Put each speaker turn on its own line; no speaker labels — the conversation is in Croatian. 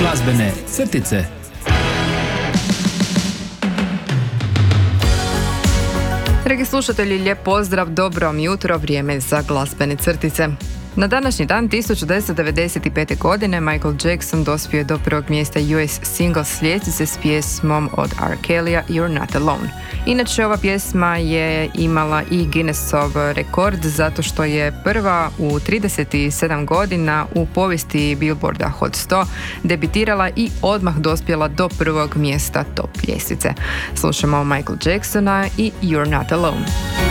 Glazbene crtice.
Dragi slušatelji, lijep pozdrav, dobro vam jutro, vrijeme za glazbene crtice. Na današnji dan 1995. godine Michael Jackson dospio je do prvog mjesta US singles ljestvice s pjesmom od R. Kelly-a You're Not Alone. Inače, ova pjesma je imala i Guinnessov rekord zato što je prva u 37 godina u povijesti Billboarda Hot 100 debitirala i odmah dospjela do prvog mjesta top ljestvice. Slušamo Michael Jacksona i You're Not Alone.